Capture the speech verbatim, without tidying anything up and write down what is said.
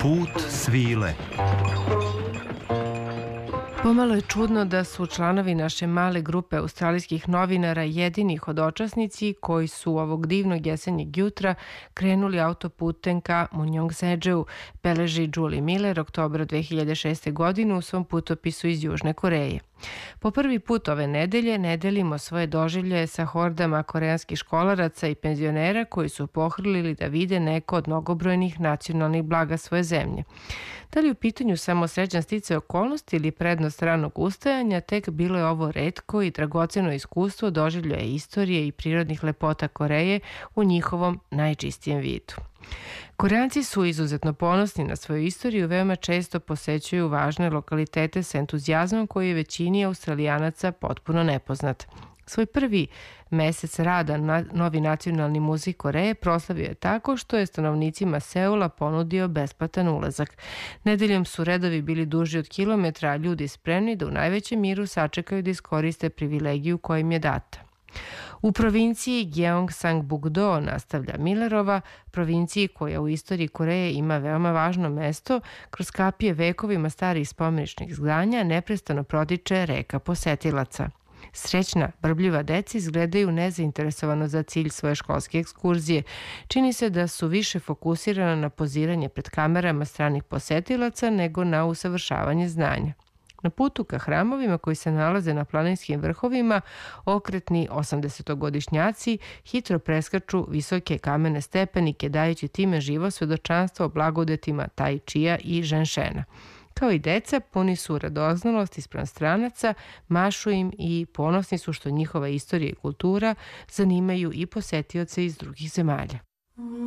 Put svile. Pomalo je čudno da su članovi naše male grupe australijskih novinara jedini hodočasnici koji su ovog divnog jesenjeg jutra krenuli autoputem ka Munjongseđeu, beleži Julie Miller oktobra dve hiljade šeste. godine u svom putopisu iz Južne Koreje. Po prvi put ove nedelje ne delimo svoje doživljaje sa hordama koreanskih školaraca i penzionera koji su pohrlili da vide neko od mnogobrojnih nacionalnih blaga svoje zemlje. Da li u pitanju samo srećan sticaj okolnosti ili prednost ranog ustajanja, tek bilo je ovo retko i dragoceno iskustvo doživljaja istorije i prirodnih lepota Koreje u njihovom najčistijem vidu. Koreanci su izuzetno ponosni na svoju istoriju, veoma često posećuju važne lokalitete sa entuzijazmom koji je većini Australijanaca potpuno nepoznat. Svoj prvi mesec rada na Novi nacionalni muzej Koreje proslavio je tako što je stanovnicima Seula ponudio besplatan ulazak. Nedeljom su redovi bili duži od kilometra, a ljudi spremni da u najvećem miru sačekaju da iskoriste privilegiju koja im je data. U provinciji Gyeongsangbuk-do, nastavlja Millerova, provinciji koja u istoriji Koreje ima veoma važno mesto, kroz kapije vekovima starih spomeničnih zdanja neprestano protiče reka posetilaca. Srećna, brbljiva deca izgledaju nezainteresovano za cilj svoje školske ekskurzije. Čini se da su više fokusirana na poziranje pred kamerama stranih posetilaca nego na usavršavanje znanja. Na putu ka hramovima koji se nalaze na planinskim vrhovima, okretni osamdesetogodišnjaci hitro preskaču visoke kamene stepenike, dajući time živo svedočanstvo o blagodetima Tai Chia i Ženšena. Kao i deca, puni su radoznalosti spram stranaca, mašu im i ponosni su što njihova istorija i kultura zanimaju i posetioce iz drugih zemalja.